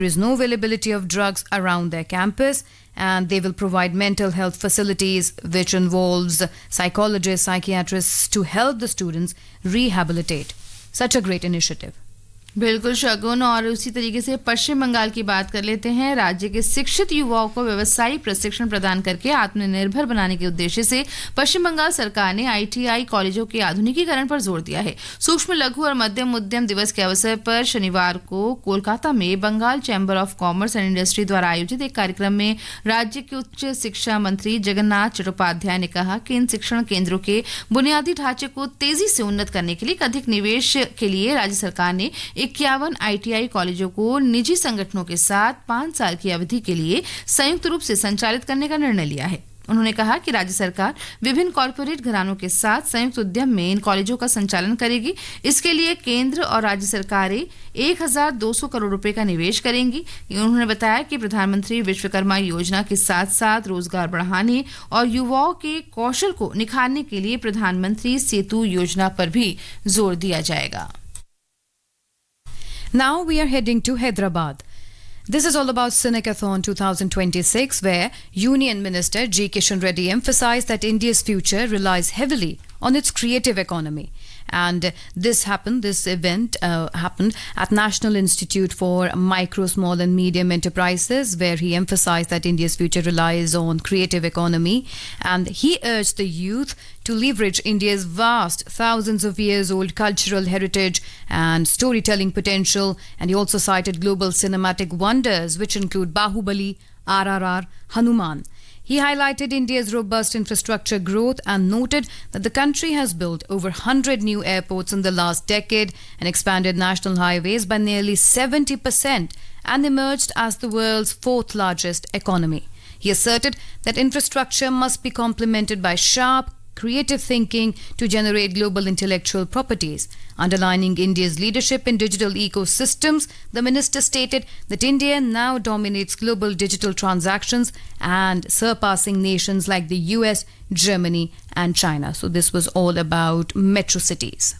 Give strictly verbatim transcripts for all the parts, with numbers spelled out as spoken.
There is no availability of drugs around their campus, and they will provide mental health facilities, which involves psychologists, psychiatrists to help the students rehabilitate. Such a great initiative. बिल्कुल शगुन। और उसी तरीके से पश्चिम बंगाल की बात कर लेते हैं। राज्य के शिक्षित युवाओं को व्यवसायिक प्रशिक्षण प्रदान करके आत्मनिर्भर बनाने के उद्देश्य से पश्चिम बंगाल सरकार ने आईटीआई कॉलेजों के आधुनिकीकरण पर जोर दिया है। सूक्ष्म लघु और मध्यम उद्यम दिवस के अवसर पर शनिवार को कोलकाता में Bengal chamber of commerce and industry द्वारा आयोजित एक कार्यक्रम में राज्य के उच्च शिक्षा मंत्री जगन्नाथ चट्टोपाध्याय ने कहा कि इन शिक्षण केंद्रों के बुनियादी ढांचे को तेजी से उन्नत करने के लिए अधिक निवेश के लिए राज्य सरकार ने इक्यावन आईटीआई कॉलेजों को निजी संगठनों के साथ पांच साल की अवधि के लिए संयुक्त रूप से संचालित करने का निर्णय लिया है। उन्होंने कहा कि राज्य सरकार विभिन्न कॉरपोरेट घरानों के साथ संयुक्त उद्यम में इन कॉलेजों का संचालन करेगी। इसके लिए केंद्र और राज्य सरकारें एक हजार दो सौ करोड़ रुपए का निवेश करेंगी। उन्होंने बताया कि प्रधानमंत्री विश्वकर्मा योजना के साथ साथ रोजगार बढ़ाने और युवाओं के कौशल को निखारने के लिए प्रधानमंत्री सेतु योजना पर भी जोर दिया जाएगा। Now we are heading to Hyderabad. This is all about Cinemathon twenty twenty-six, where Union Minister G. Kishan Reddy emphasized that India's future relies heavily on its creative economy. And this happened, this event uh, happened at National Institute for Micro, Small and Medium Enterprises, where he emphasized that India's future relies on creative economy. And he urged the youth to leverage India's vast, thousands of years old cultural heritage and storytelling potential. And he also cited global cinematic wonders, which include Bahubali, R R R, Hanuman. He highlighted India's robust infrastructure growth and noted that the country has built over one hundred new airports in the last decade and expanded national highways by nearly seventy percent and emerged as the world's fourth largest economy. He asserted that infrastructure must be complemented by sharp, creative thinking to generate global intellectual properties. Underlining India's leadership in digital ecosystems, the minister stated that India now dominates global digital transactions and surpassing nations like the U S, Germany and China. So this was all about metro cities.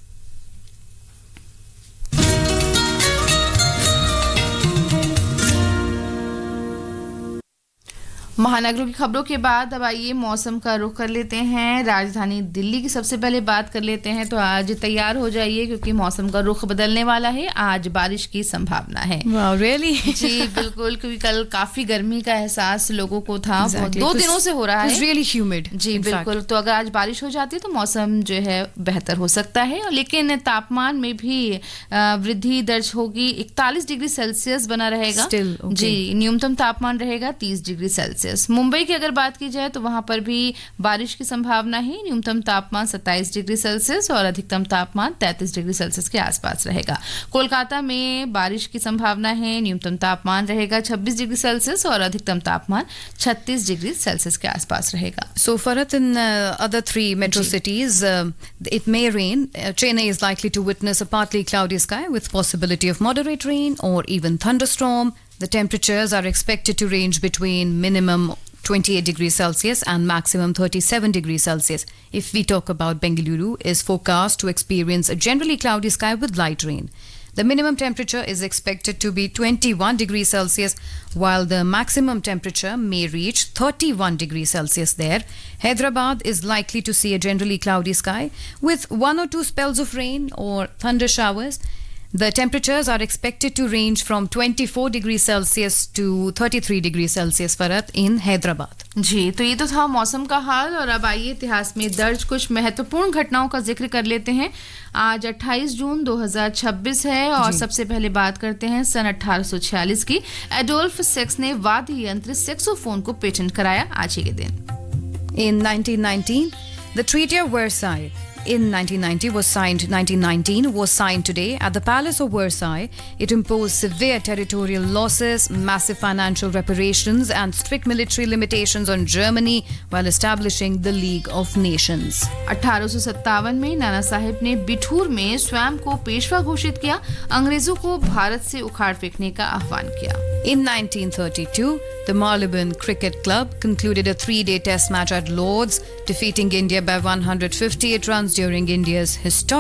महानगरों की खबरों के बाद अब आइए मौसम का रुख कर लेते हैं। राजधानी दिल्ली की सबसे पहले बात कर लेते हैं। तो आज तैयार हो जाइए क्योंकि मौसम का रुख बदलने वाला है। आज बारिश की संभावना है। Wow, really? जी बिल्कुल, क्योंकि कल काफी गर्मी का एहसास लोगों को था। exactly. दो दिनों से हो रहा है। It's really humid. जी बिल्कुल, तो अगर आज बारिश हो जाती है तो मौसम जो है बेहतर हो सकता है, लेकिन तापमान में भी वृद्धि दर्ज होगी। इकतालीस डिग्री सेल्सियस बना रहेगा। Still, okay. जी, न्यूनतम तापमान रहेगा तीस डिग्री सेल्सियस। मुंबई की अगर बात की जाए तो वहां पर भी बारिश की संभावना है। न्यूनतम तापमान सत्ताईस डिग्री सेल्सियस और अधिकतम तापमान तैंतीस डिग्री सेल्सियस के आसपास रहेगा। कोलकाता में बारिश की संभावना है। न्यूनतम तापमान रहेगा छब्बीस डिग्री सेल्सियस और अधिकतम तापमान छत्तीस डिग्री सेल्सियस के आसपास रहेगा। So Farat, in uh, other three metro cities, uh, it may rain. Uh, Chennai is likely to witness a partly cloudy sky with possibility of moderate rain or even thunderstorm. The temperatures are expected to range between minimum twenty-eight degrees Celsius and maximum thirty-seven degrees Celsius. If we talk about Bengaluru, is forecast to experience a generally cloudy sky with light rain. The minimum temperature is expected to be twenty-one degrees Celsius, while the maximum temperature may reach thirty-one degrees Celsius there. Hyderabad is likely to see a generally cloudy sky with one or two spells of rain or thunder showers. The temperatures are expected to range from twenty-four degrees Celsius to thirty-three degrees Celsius Farat in Hyderabad. जी, तो ये तो था मौसम का हाल। और अब आइए इतिहास में दर्ज कुछ महत्वपूर्ण घटनाओं का जिक्र कर लेते हैं। आज अट्ठाईस जून दो हज़ार छब्बीस है और सबसे पहले बात करते हैं सन अठारह सौ छियालीस की। एडोल्फ सेक्स ने वाद्य यंत्र सेक्सोफोन को पेटेंट कराया आज ही के दिन। In nineteen nineteen, the Treaty of Versailles in nineteen ninety was signed nineteen nineteen was signed today at the Palace of Versailles. It imposed severe territorial losses, massive financial reparations and strict military limitations on Germany while establishing the League of Nations. अठारह सौ सत्तावन में नाना साहेब ने बिठूर में स्वयं को पेशवा घोषित किया। अंग्रेजों को भारत से उखाड़ फेंकने का आह्वान किया। In nineteen thirty-two, the Marylebone Cricket Club concluded a three-day test match at Lord's, defeating India by one hundred fifty-eight runs during India's historic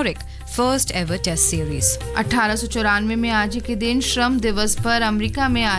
first ever Test series. अठारह सौ चौरानवे में आज ही के दिन श्रम दिवस पर अमेरिका में